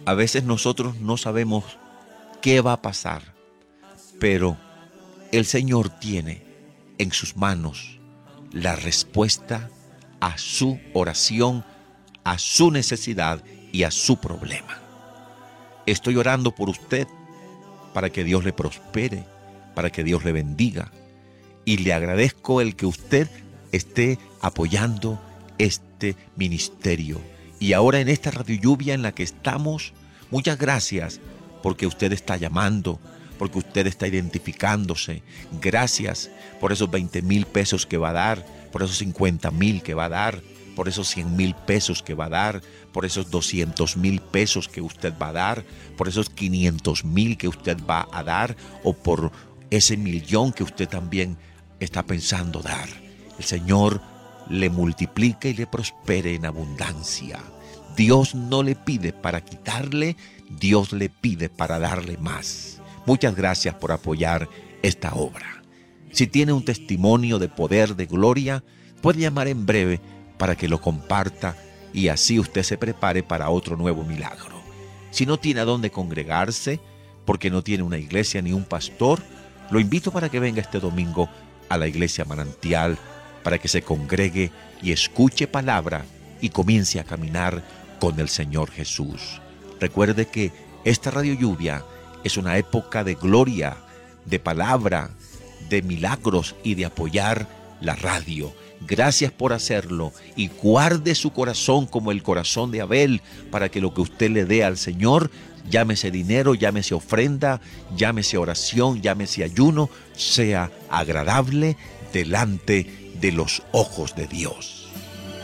A veces nosotros no sabemos qué va a pasar, pero el Señor tiene en sus manos la respuesta a su oración, a su necesidad y a su problema. Estoy orando por usted para que Dios le prospere, para que Dios le bendiga. Y le agradezco el que usted esté apoyando este ministerio. Y ahora en esta Radio Lluvia en la que estamos, muchas gracias porque usted está llamando, porque usted está identificándose. Gracias por esos 20,000 pesos que va a dar, por esos 50,000 que va a dar, por esos 100,000 pesos que va a dar, por esos 200,000 pesos que usted va a dar, por esos 500,000 que usted va a dar, o por ese 1,000,000 que usted también está pensando dar. El Señor le multiplique y le prospere en abundancia. Dios no le pide para quitarle, Dios le pide para darle más. Muchas gracias por apoyar esta obra. Si tiene un testimonio de poder, de gloria, puede llamar en breve para que lo comparta y así usted se prepare para otro nuevo milagro. Si no tiene a dónde congregarse, porque no tiene una iglesia ni un pastor, lo invito para que venga este domingo a la iglesia Manantial, para que se congregue y escuche palabra y comience a caminar con el Señor Jesús. Recuerde que esta Radio Lluvia es una época de gloria, de palabra, de milagros y de apoyar la radio. Gracias por hacerlo y guarde su corazón como el corazón de Abel para que lo que usted le dé al Señor, llámese dinero, llámese ofrenda, llámese oración, llámese ayuno, sea agradable delante de los ojos de Dios.